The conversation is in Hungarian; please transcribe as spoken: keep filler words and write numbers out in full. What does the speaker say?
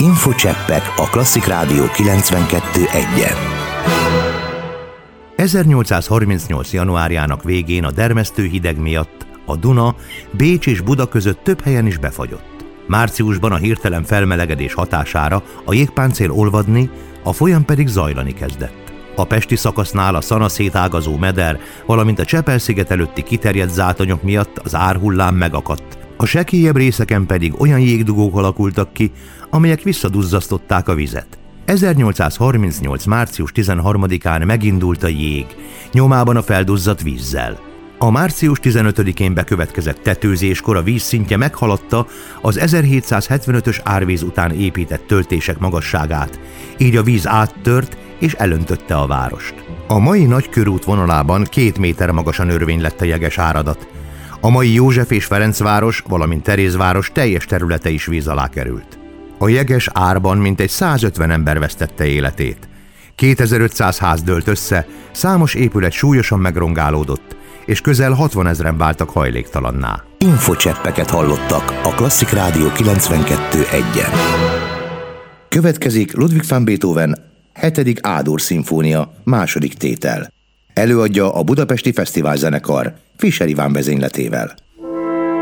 Infocseppek a Klasszik Rádió kilencvenkettő egyen. ezernyolcszázharmincnyolc. januárjának végén a dermesztő hideg miatt a Duna Bécs és Buda között több helyen is befagyott. Márciusban a hirtelen felmelegedés hatására a jégpáncél olvadni, a folyam pedig zajlani kezdett. A pesti szakasznál a Szana szétágazó meder, valamint a Csepel-sziget előtti kiterjedt zátonyok miatt az árhullám megakadt. A sekélyebb részeken pedig olyan jégdugók alakultak ki, amelyek visszaduzzasztották a vizet. ezernyolcszázharmincnyolc. március tizenharmadikán megindult a jég, nyomában a felduzzadt vízzel. A március tizenötödikén bekövetkezett tetőzéskor a víz szintje meghaladta az ezerhétszázhetvenötös árvíz után épített töltések magasságát, így a víz áttört és elöntötte a várost. A mai Nagykörút vonalában két méter magasan örvény lett a jeges áradat. A mai József és Ferencváros, valamint Terézváros teljes területe is víz alá került. A jeges árban mintegy százötven ember vesztette életét. kétezer-ötszáz ház dőlt össze, számos épület súlyosan megrongálódott, és közel hatvanezren váltak hajléktalanná. Infocseppeket hallottak a Klasszik Rádió kilencvenkettő egyen. Következik Ludwig van Beethoven hetedik A-dur szimfónia második tétel. Előadja a Budapesti Fesztiválzenekar Fischer Iván vezényletével.